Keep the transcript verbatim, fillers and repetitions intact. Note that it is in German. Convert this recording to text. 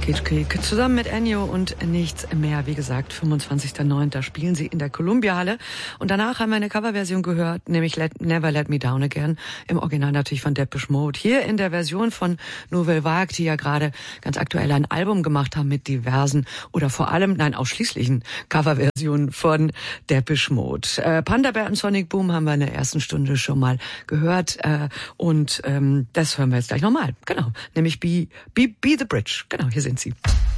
Cage Creek zusammen mit Ennio und nichts mehr. Wie gesagt, fünfundzwanzigster neunter spielen sie in der Columbia-Halle. Und danach haben wir eine Coverversion gehört, nämlich Let, Never Let Me Down Again. Im Original natürlich von Depeche Mode. Hier in der Version von Nouvelle Vague, die ja gerade ganz aktuell ein Album gemacht haben mit diversen oder vor allem, nein, ausschließlichen Coverversionen von Depeche Mode. Äh, Panda Bear und Sonic Boom haben wir in der ersten Stunde schon mal gehört. Äh, und ähm, das hören wir jetzt gleich nochmal. Genau, nämlich Be, Be, Be the Bridge. Genau, hier sind sie.